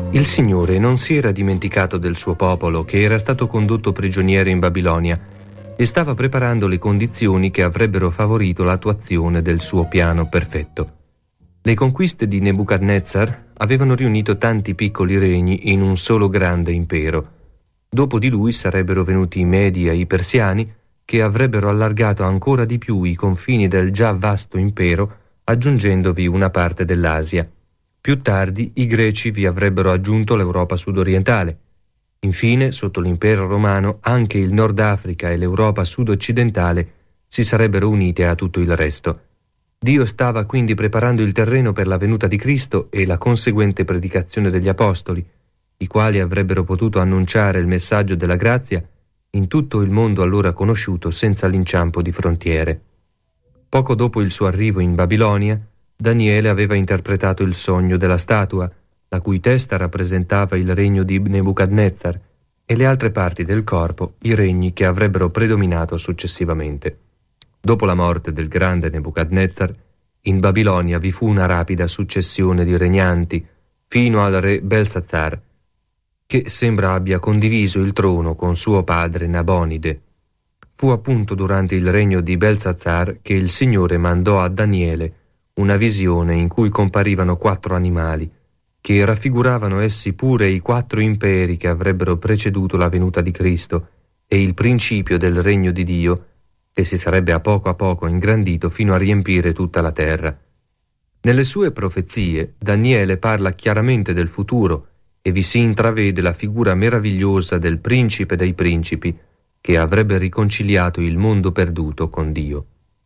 Il Signore non si era dimenticato del suo popolo che era stato condotto prigioniero in Babilonia e stava preparando le condizioni che avrebbero favorito l'attuazione del suo piano perfetto. Le conquiste di Nebuchadnezzar avevano riunito tanti piccoli regni in un solo grande impero. Dopo di lui sarebbero venuti i Medi e i Persiani, che avrebbero allargato ancora di più i confini del già vasto impero, aggiungendovi una parte dell'Asia. Più tardi i Greci vi avrebbero aggiunto l'Europa sudorientale. Infine, sotto l'impero romano, anche il Nord Africa e l'Europa sud-occidentale si sarebbero unite a tutto il resto. Dio stava quindi preparando il terreno per la venuta di Cristo e la conseguente predicazione degli Apostoli, i quali avrebbero potuto annunciare il messaggio della grazia in tutto il mondo allora conosciuto senza l'inciampo di frontiere. Poco dopo il suo arrivo in Babilonia, Daniele aveva interpretato il sogno della statua, la cui testa rappresentava il regno di Nebuchadnezzar e le altre parti del corpo i regni che avrebbero predominato successivamente. Dopo la morte del grande Nebuchadnezzar, in Babilonia vi fu una rapida successione di regnanti, fino al re Belsazzar, che sembra abbia condiviso il trono con suo padre Nabonide. Fu appunto durante il regno di Belsazzar che il Signore mandò a Daniele una visione in cui comparivano 4 animali, che raffiguravano essi pure i 4 imperi che avrebbero preceduto la venuta di Cristo e il principio del regno di Dio, che si sarebbe a poco ingrandito fino a riempire tutta la terra. Nelle sue profezie Daniele parla chiaramente del futuro e vi si intravede la figura meravigliosa del principe dei principi che avrebbe riconciliato il mondo perduto con Dio.